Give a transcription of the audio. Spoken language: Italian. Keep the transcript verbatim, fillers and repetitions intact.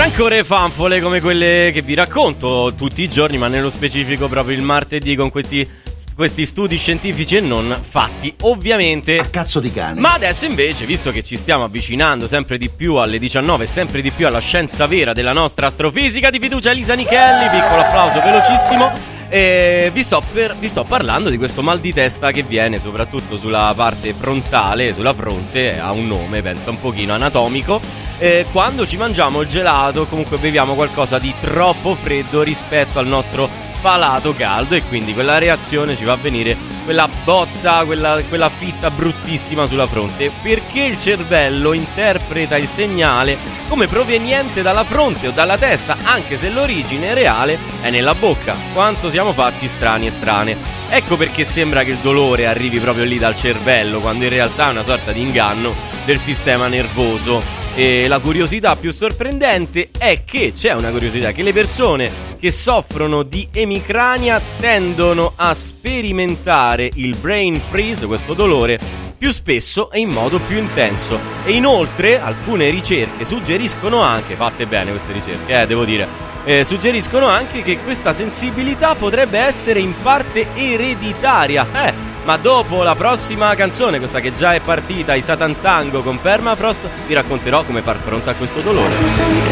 Ancora fanfole come quelle che vi racconto tutti i giorni, ma nello specifico proprio il martedì, con questi, questi studi scientifici e non fatti, ovviamente. A cazzo di cane. Ma adesso invece, visto che ci stiamo avvicinando sempre di più alle diciannove, sempre di più alla scienza vera della nostra astrofisica di fiducia, Elisa Nichelli, piccolo applauso velocissimo. E vi sto, per, vi sto parlando di questo mal di testa che viene soprattutto sulla parte frontale, sulla fronte, ha un nome, pensa un pochino anatomico, eh, quando ci mangiamo il gelato, comunque beviamo qualcosa di troppo freddo rispetto al nostro palato caldo, e quindi quella reazione ci fa venire quella botta, quella, quella fitta bruttissima sulla fronte, perché il cervello interpreta il segnale come proveniente dalla fronte o dalla testa, anche se l'origine reale è nella bocca. Quanto siamo fatti strani e strane. Ecco perché sembra che il dolore arrivi proprio lì dal cervello, quando in realtà è una sorta di inganno del sistema nervoso. E la curiosità più sorprendente è che c'è una curiosità che le persone che soffrono di emicrania tendono a sperimentare il brain freeze, questo dolore, più spesso e in modo più intenso. E inoltre alcune ricerche suggeriscono anche, fatte bene queste ricerche, eh, devo dire, eh, suggeriscono anche che questa sensibilità potrebbe essere in parte ereditaria. Eh, ma dopo la prossima canzone, questa che già è partita, i Satan Tango con Permafrost, vi racconterò come far fronte a questo dolore.